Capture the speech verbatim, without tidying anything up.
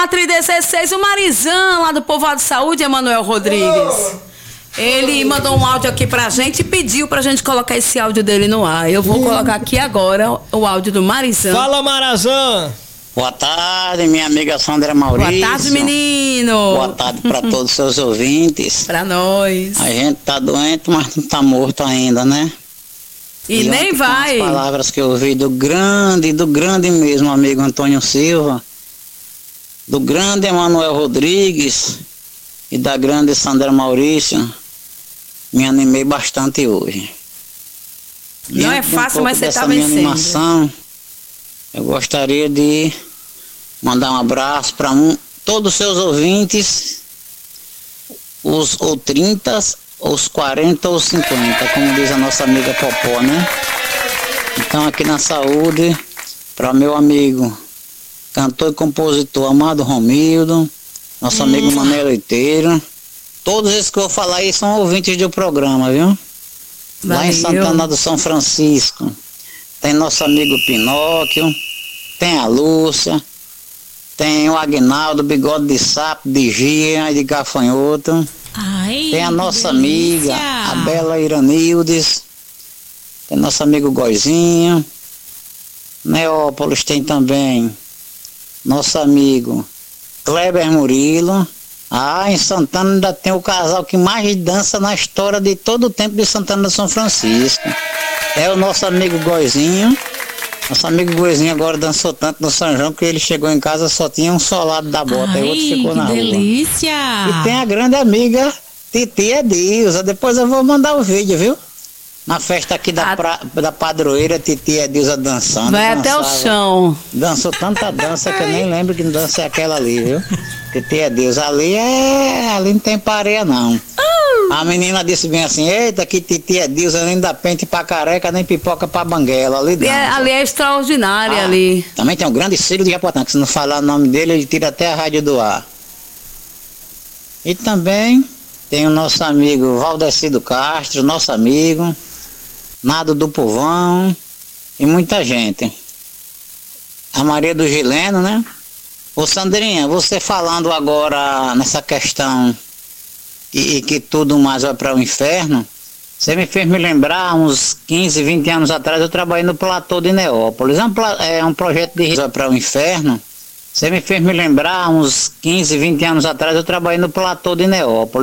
quatro e dezesseis, o Marizão, lá do Povoado de Saúde, Emanuel Rodrigues. Ele mandou um áudio aqui pra gente e pediu pra gente colocar esse áudio dele no ar. Eu vou colocar aqui agora o áudio do Marizão. Fala, Marazão! Boa tarde, minha amiga Sandra Maurício. Boa tarde, menino. Boa tarde para todos os seus ouvintes. Pra nós. A gente tá doente, mas não tá morto ainda, né? E, e nem vai. As palavras que eu ouvi do grande, do grande mesmo amigo Antônio Silva, do grande Emanuel Rodrigues e da grande Sandra Maurício, me animei bastante hoje. Não é fácil, um mas você tá vencendo. Animação, eu gostaria de mandar um abraço para um, todos os seus ouvintes, os ou trinta, os quarenta ou cinquenta, como diz a nossa amiga Popó, né? Então aqui na saúde, para meu amigo, cantor e compositor Amado Romildo, nosso hum. amigo Mané Leiteiro, todos esses que eu vou falar aí são ouvintes do programa, viu? Valeu. Lá em Santana do São Francisco. Tem nosso amigo Pinóquio, tem a Lúcia, tem o Aguinaldo, Bigode de Sapo, de Gia e de Gafanhoto. Ai, tem a nossa amiga, a Bela Iranildes, tem nosso amigo Goizinho. Neópolis tem também nosso amigo Kleber Murilo. Ah, em Santana ainda tem o casal que mais dança na história de todo o tempo de Santana do São Francisco. É o nosso amigo Goizinho. Nosso amigo Goizinho agora dançou tanto no São João que ele chegou em casa só tinha um solado da bota. Ai, e o outro ficou na rua. Que delícia! E tem a grande amiga Titi Edilza. Depois eu vou mandar o vídeo, viu? Na festa aqui da, a... pra, da padroeira, Titi Edilza dançando. Vai dançava. Até o chão. Dançou tanta dança que eu nem lembro que dança é aquela ali, viu? Titi Edilza ali é... ali não tem pareia não. A menina disse bem assim: eita, que Titi Edilza nem dá pente pra careca, nem pipoca pra banguela. Ali, é, ali é extraordinária, ah, ali. Também tem um grande Círio de Japotã, que se não falar o nome dele, ele tira até a rádio do ar. E também tem o nosso amigo Valdecido Castro, nosso amigo, Nado do Povão e muita gente. A Maria do Gileno, né? Ô Sandrinha, você falando agora nessa questão e, e que tudo mais vai para o inferno, você me fez me lembrar, uns quinze, vinte anos atrás eu trabalhei no Platô de Neópolis, é um, é um projeto de vai para o inferno. Você me fez me lembrar, uns quinze, vinte anos atrás eu trabalhei no Platô de Neópolis.